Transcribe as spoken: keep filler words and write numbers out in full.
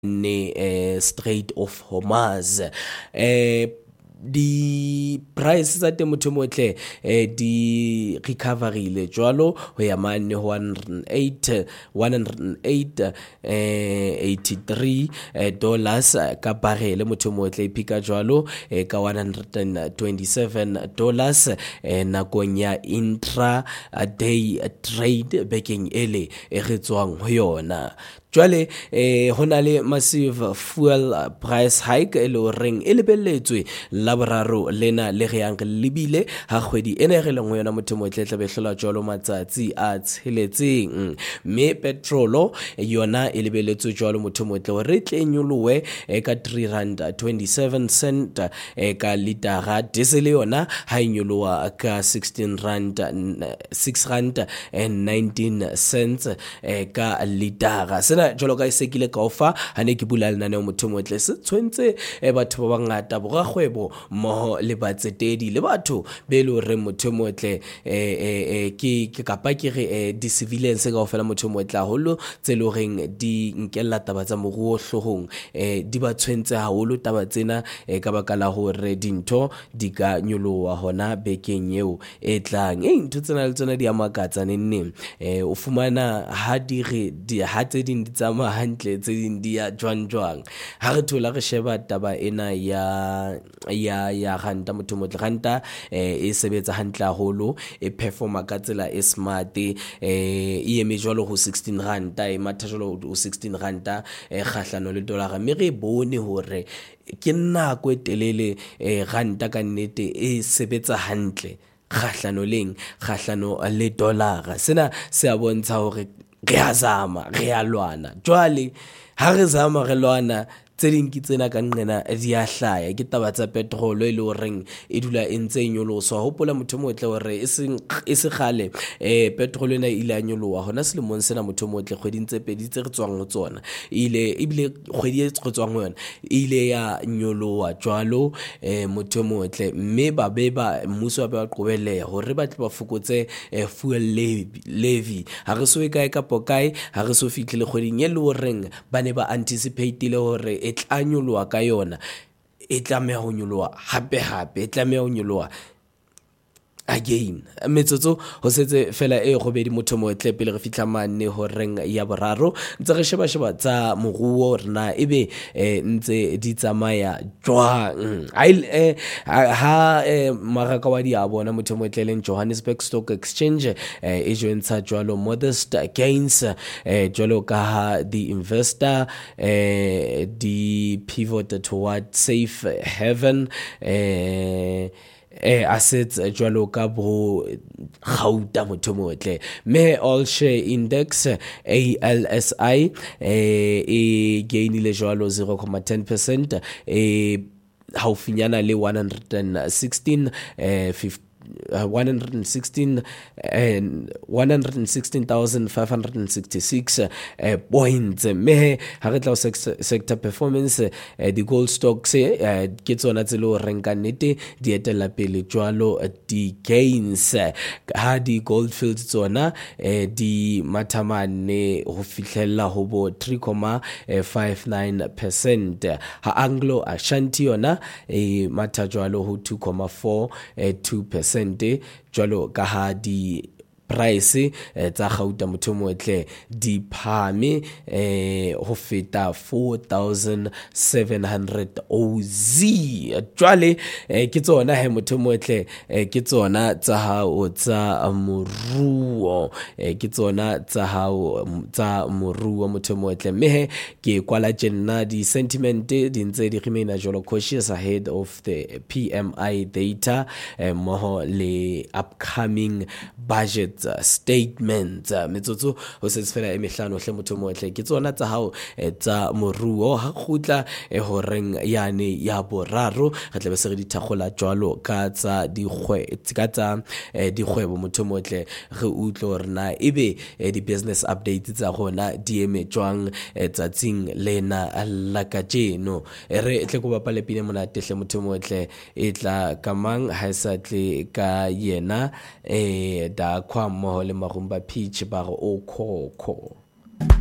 ne eh, Strait of Hormuz. eh di price tsa teng motho motle eh di recovery le jwalo ho ya mane one hundred eight one hundred eight eh eighty-three dollars ka barrel motho motle iphika jwalo eh, ka one hundred twenty-seven dollars eh, nakong ya intra day trade bekeng ele e re tswang ho yona. Jwale eh hona le massive fuel price hike e le reng e lebelletswe la boraro lena le re yang lebile ha kgwedi ene re leng ho yona motho motle tla be hlola jwalo matsatsi a tsheletseng, me petrolo yona e lebelletswe jwalo motho motle hore tle nyolowe e ka three rand twenty-seven cent e ka litara. Diesel yona ha inyolowa ka sixteen rand six rand and nineteen cents e ka litara. Jolo ka isekile ka ofa ha ne ke bula lenaneo motho motle se tshwentse e batho ba bangata borakgwebo mmoho le batsetedi le batho be le re motho motle eh ke ke kapa ke re di civilians ka ofela motho motle haholo tse le reng di nkella taba tsa moruo hlohong eh di ba tshwentse haholo taba tsena e ka baka la hore dintho di ka nyolowa hona bekeng eo e tlang. Eh ntho tsena le tsona di amakatsa nenne eh o fumana ha di re di ha tse di tsama hantle tse ding di ya jwang jwang ha re thola re sheba taba ena ya ya ya ranta motho motle ranta eh e sebetsa hantle haholo e performa ka tsela e smart eh e eme jwalo ho sixteen ranta e matha jwalo ho sixteen ranta e kgahlano le dollar mme re bone hore ke nako e telele eh ranta ka nnete e sebetsa hantle kgahlano leng kgahlano le dollar. Sena se a bontsha hore re a zama re a lwana jwale ha re zama re lwana tse ding ke tsena ka nqena di a hlaya ke taba tsa petrol e le reng e dula e ntse nyoloswa. Hopola motho motle hore e se e se khale eh petrol ena ile a nyolowa hona selemong sena motho motle kgweding tse pedi tse re tswang ho tsona ile ebile kgwedi e re tswang ho yona ile ya nyolowa jwalo eh motho motle mme ba be ba mmuso ba qobeleha hore ba tle ba fokotse eh, fuel levy ha re so e kae ka pokae ha re so fihle kgweding e le reng ba ne ba anticipate ile hore e tla nyolowa ka yona e tlameha ho nyolowa hape hape e tlameha ho nyolowa again. Metsotso ho setse fela e robedi motho motle pele re fitla mane ho reng ya boraro ntse re sheba sheba tsa moruo rena ebe ntse di tsamaya jwang ai ha maraka wa di a bona motho motle leng Johannesburg Stock Exchange e jointsa jwalo modest gains jwalo ka ha the investor di pivot toward safe haven eh eh assets jwalo ka bo gauta motho motle me all share index A L S I eh e gainile jwalo zero comma ten percent eh haufinyana le one hundred sixteen eh Uh, one hundred sixteen and one hundred sixteen thousand five hundred sixty-six uh, points me ha re tla sector performance uh, the gold stocks uh, ke tsona tse lo renka nete di etela pele jwalo uh, di gains uh, ha di gold fields tsona uh, di matamane ho fihlella ho bo three comma five nine percent ha Anglo Ashanti yona e uh, mata jwalo ho two comma four two percent jwalo ka ha di price tsa gauta motho motle di phame eh ho feta four thousand seven hundred O Z jwale ke tsona he motho motle ke tsona tsa hao tsa moruo ke tsona tsa hao tsa moruo motho motle mme ke kwala jenna di sentiment di ntse di remain jwalo cautious ahead of the P M I data mo le upcoming budget statement. Metsotso ho se fela e mehlano hle motho motle ke tsona tsa hao tsa moruo ha khutla e horeng yane ya boraro re tla be se re di thagola jwalo ka tsa di khwe ka tsa di khwebo motho motle re utlo rena ebe di business updates tsa gona di eme jwang tsatsing lena la ka jeno re tle go bapa le pine mona tehle motho motle e tla kamang ha sa tle ka yena eh da kwa mo le magumba pitch ba go o khokho.